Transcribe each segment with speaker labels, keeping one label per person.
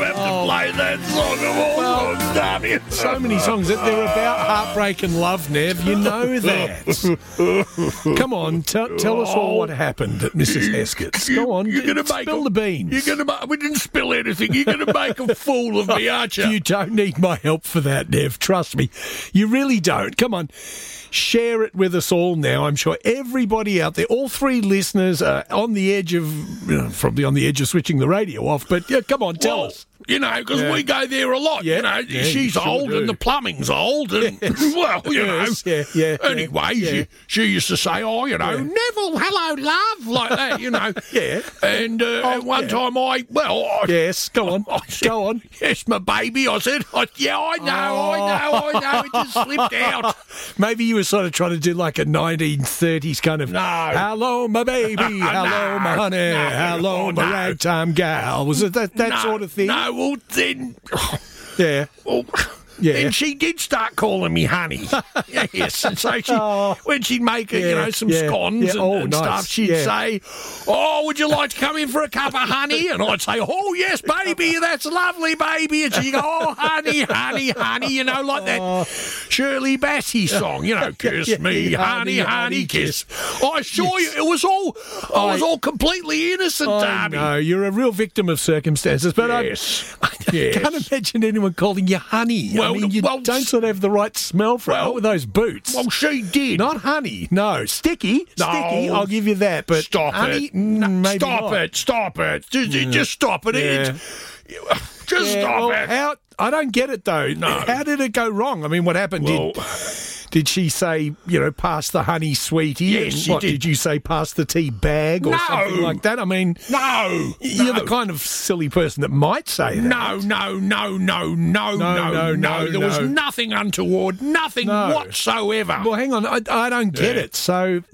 Speaker 1: have to play that song of all songs, damn it.
Speaker 2: So many songs that they're about heartbreak and love, Nev. You know that. Come on, tell us all what happened at Mrs. Heskett's. Go on, spill the beans.
Speaker 1: We didn't spill anything. You're going to make a fool of me, aren't you?
Speaker 2: You don't need my help for that, Nev. Trust me. You really don't. Come on. Share it with us all now. I'm sure everybody out there, all three listeners, are on the edge of, probably on the edge of switching the radio off. But come on, tell us.
Speaker 1: You know, because we go there a lot.
Speaker 2: Yeah,
Speaker 1: She's old and the plumbing's old. And, well, Anyway, she used to say, Neville, hello, love, like that,
Speaker 2: Yeah.
Speaker 1: And one time
Speaker 2: Yes, go on. Go on.
Speaker 1: Yes, my baby, I said. I know. It just slipped out.
Speaker 2: Maybe you were sort of trying to do like a 1930s kind of, hello, my baby, hello, my honey, hello, my ragtime gal. Was it that sort of thing?
Speaker 1: No, well, then...
Speaker 2: Yeah.
Speaker 1: Well, then she did start calling me honey. Yes, and so when she'd make some scones and stuff, she'd say, would you like to come in for a cup of honey? And I'd say, yes, baby, that's lovely, baby. And she'd go, honey, like that Shirley Bassey song, kiss me, honey, kiss. I assure you, it was all completely innocent, Darby.
Speaker 2: No, you're a real victim of circumstances, but I can't imagine anyone calling you honey.
Speaker 1: Well,
Speaker 2: you don't sort of have the right smell for it with those boots.
Speaker 1: Well, she did.
Speaker 2: Not honey. No. Sticky. I'll give you that. But
Speaker 1: stop
Speaker 2: honey,
Speaker 1: it.
Speaker 2: Maybe
Speaker 1: Stop
Speaker 2: not.
Speaker 1: it. Just stop it.
Speaker 2: Yeah.
Speaker 1: Just stop it.
Speaker 2: I don't get it, though.
Speaker 1: No.
Speaker 2: How did it go wrong? I mean, what happened? Did she say, pass the honey, sweetie?
Speaker 1: Yes, she did.
Speaker 2: Did you say pass the tea bag or something like that? I mean, you're the kind of silly person that might say that.
Speaker 1: No. There was nothing untoward, nothing whatsoever.
Speaker 2: Well, hang on. I don't get it. So,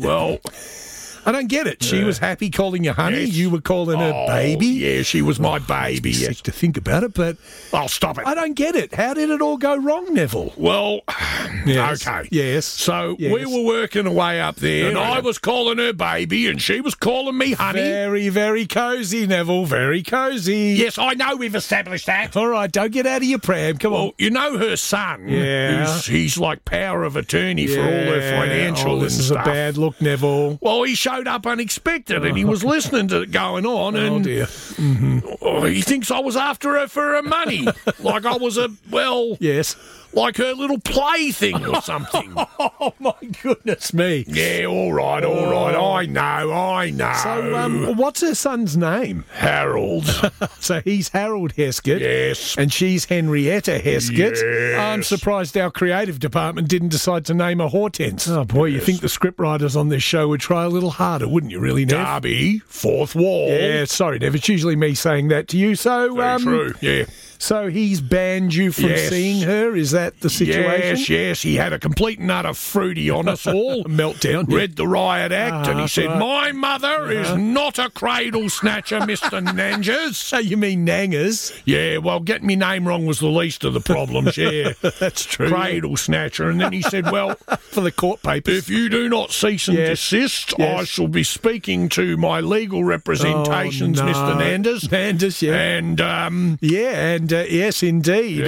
Speaker 2: I don't get it. She was happy calling you honey.
Speaker 1: Yes.
Speaker 2: You were calling her baby.
Speaker 1: Yeah, she was my baby.
Speaker 2: Sick to think about it, but
Speaker 1: I'll stop it.
Speaker 2: I don't get it. How did it all go wrong, Neville?
Speaker 1: Well,
Speaker 2: yes.
Speaker 1: okay.
Speaker 2: Yes.
Speaker 1: So we were working away up there, and I was calling her baby, and she was calling me honey.
Speaker 2: Very, very cosy, Neville. Very cosy.
Speaker 1: Yes, I know we've established that.
Speaker 2: All right, don't get out of your pram. Come on.
Speaker 1: You know her son.
Speaker 2: Yeah.
Speaker 1: He's like power of attorney for all her financial
Speaker 2: this
Speaker 1: and
Speaker 2: is
Speaker 1: stuff.
Speaker 2: a bad look, Neville.
Speaker 1: Well, he showed up unexpected, and he was listening to it going on, and
Speaker 2: dear.
Speaker 1: He thinks I was after her for her money, like I was
Speaker 2: Yes.
Speaker 1: like her little plaything or something.
Speaker 2: Oh, my goodness me.
Speaker 1: Yeah, all right. I know.
Speaker 2: So, what's her son's name?
Speaker 1: Harold.
Speaker 2: So he's Harold Heskett.
Speaker 1: Yes.
Speaker 2: And she's Henrietta Heskett.
Speaker 1: Yes.
Speaker 2: I'm surprised our creative department didn't decide to name her Hortense. Oh, boy, you think the scriptwriters on this show would try a little harder, wouldn't you, really, Nev?
Speaker 1: Darby, fourth wall.
Speaker 2: Yeah, sorry, Nev. It's usually me saying that to you. So,
Speaker 1: Very true, yeah.
Speaker 2: So he's banned you from seeing her? Is that the situation?
Speaker 1: Yes. He had a complete and utter fruity on us all.
Speaker 2: Meltdown.
Speaker 1: Read the riot act, and he said, my mother is not a cradle snatcher, Mr. Nanges.
Speaker 2: So you mean Nangers?
Speaker 1: Yeah, well, getting me name wrong was the least of the problems, yeah.
Speaker 2: That's true.
Speaker 1: Cradle snatcher. And then he said, well,
Speaker 2: for the court papers.
Speaker 1: if you do not cease and desist, I shall be speaking to my legal representations, Mr. Nandes.
Speaker 2: Nandes, yeah.
Speaker 1: And,
Speaker 2: yes, indeed.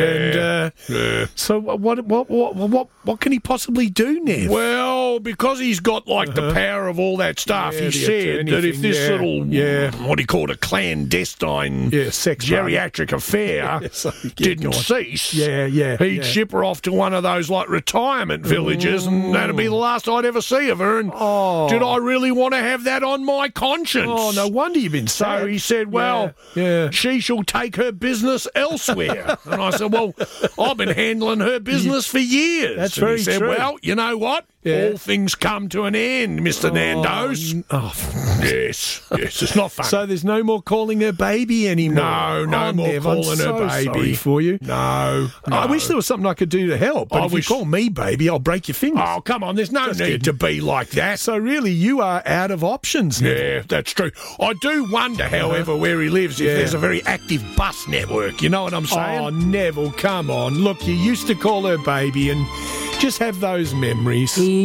Speaker 2: So what can he possibly do, Nev?
Speaker 1: Well, because he's got the power of all that stuff, he said that if this little what he called a clandestine
Speaker 2: sex
Speaker 1: geriatric affair didn't cease, he'd ship her off to one of those retirement villages, and that'd be the last I'd ever see of her. And did I really want to have that on my conscience?
Speaker 2: Oh, no wonder you've been
Speaker 1: So he said, well, she shall take her business elsewhere. And I said, well, I've been handling her business for years.
Speaker 2: That's
Speaker 1: and
Speaker 2: very
Speaker 1: he said,
Speaker 2: true.
Speaker 1: well, you know what? All things come to an end, Mr. Nandos. Yes, it's not fun.
Speaker 2: So there's no more calling her baby anymore?
Speaker 1: No more
Speaker 2: Nev,
Speaker 1: calling
Speaker 2: I'm
Speaker 1: her baby.
Speaker 2: Sorry for you.
Speaker 1: No.
Speaker 2: I wish there was something I could do to help, but if you call me baby, I'll break your fingers.
Speaker 1: Oh, come on, there's no need to be like that.
Speaker 2: So really, you are out of options now.
Speaker 1: Yeah, that's true. I do wonder, however, where he lives, if there's a very active bus network. You know what I'm saying?
Speaker 2: Oh, Neville, come on. Look, you used to call her baby and just have those memories.